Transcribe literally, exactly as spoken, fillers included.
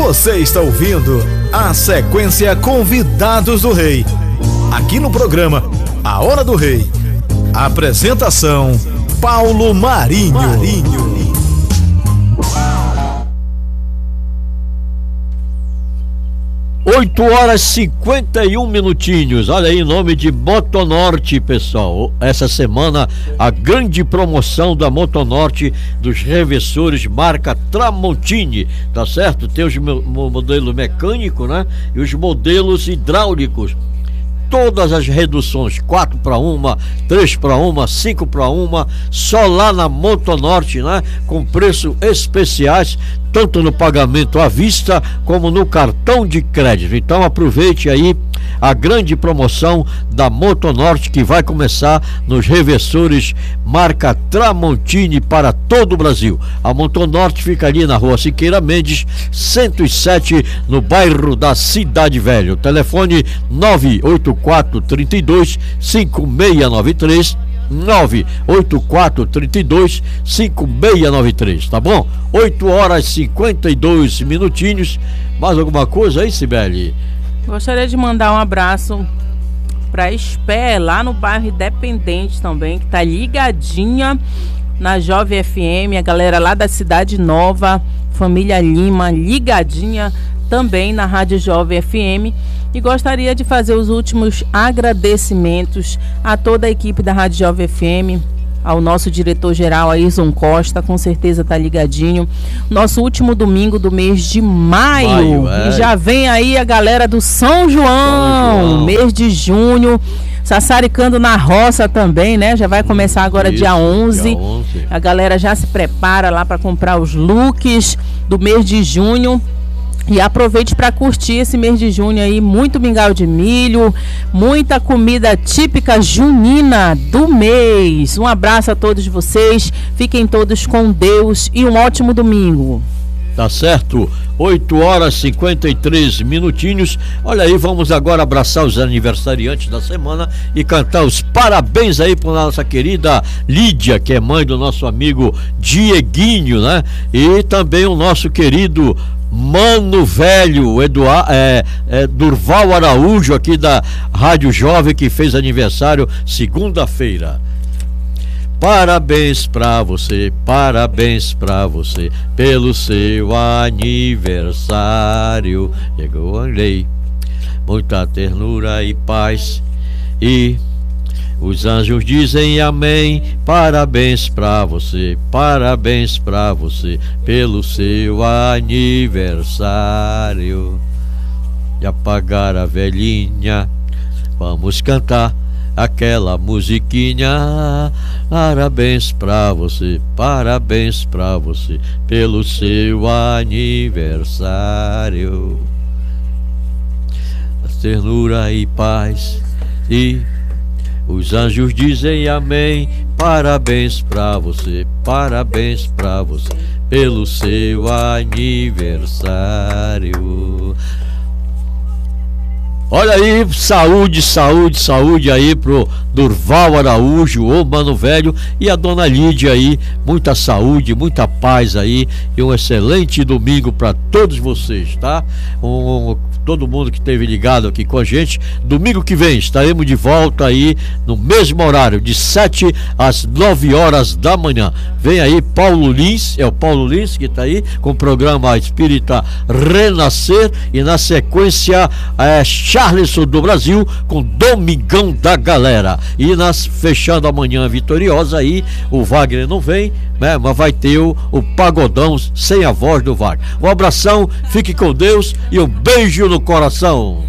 Você está ouvindo a sequência Convidados do Rei. Aqui no programa A Hora do Rei. Apresentação Paulo Marinho. Marinho. oito horas e cinquenta e um minutinhos. Olha aí, em nome de Motonorte, pessoal. Essa semana a grande promoção da Motonorte dos reversores marca Tramontini, tá certo? Tem os modelos mecânicos, né? E os modelos hidráulicos. Todas as reduções, quatro para uma, três para uma, cinco para uma, só lá na Motonorte, né? Com preços especiais, tanto no pagamento à vista como no cartão de crédito. Então aproveite aí a grande promoção da Motonorte, que vai começar nos reversores marca Tramontini para todo o Brasil. A Motonorte fica ali na rua Siqueira Mendes, cento e sete, no bairro da Cidade Velha. O telefone nove oito quatro, três dois, cinco seis nove três, nove oito quatro, três dois, cinco seis nove três, tá bom? oito horas e cinquenta e dois minutinhos. Mais alguma coisa aí, Cibele? Gostaria de mandar um abraço para Espé, lá no bairro Independente também, que tá ligadinha na Jovem F M, a galera lá da Cidade Nova, família Lima, ligadinha também na Rádio Jovem F M. E gostaria de fazer os últimos agradecimentos a toda a equipe da Rádio Jovem F M, ao nosso diretor-geral Ayrton Costa, com certeza tá ligadinho. Nosso último domingo do mês de maio, maio é. E já vem aí a galera do São João, São João. Mês de junho, sassaricando na roça também, né? Já vai começar agora Isso, dia onze. Dia onze. A galera já se prepara lá para comprar os looks do mês de junho. E aproveite para curtir esse mês de junho aí, muito mingau de milho, muita comida típica junina do mês. Um abraço a todos vocês, fiquem todos com Deus e um ótimo domingo. Tá certo, oito horas e cinquenta e três minutinhos. Olha aí, vamos agora abraçar os aniversariantes da semana e cantar os parabéns aí para nossa querida Lídia, que é mãe do nosso amigo Dieguinho, né? E também o nosso querido Mano Velho, Eduardo, é, é, Durval Araújo, aqui da Rádio Jovem, que fez aniversário segunda-feira. Parabéns pra você, parabéns pra você, pelo seu aniversário. Chegou a lei, muita ternura e paz, e os anjos dizem amém. Parabéns pra você, parabéns pra você, pelo seu aniversário. E apagar a velhinha, vamos cantar aquela musiquinha. Parabéns pra você, parabéns pra você, pelo seu aniversário. Ternura e paz, e os anjos dizem amém. Parabéns pra você, parabéns pra você, pelo seu aniversário. Olha aí, saúde, saúde, saúde aí pro Durval Araújo, o Mano Velho, e a dona Lídia aí. Muita saúde, muita paz aí, e um excelente domingo para todos vocês, tá? Um, todo mundo que esteve ligado aqui com a gente. Domingo que vem estaremos de volta aí no mesmo horário, de sete às nove horas da manhã. Vem aí Paulo Lins, é o Paulo Lins que está aí com o programa Espírita Renascer, e na sequência é Charleson do Brasil com Domingão da Galera. E nas, fechando a manhã vitoriosa aí, o Wagner não vem, né, mas vai ter o, o Pagodão sem a voz do Wagner. Um abração, fique com Deus e um beijo no coração.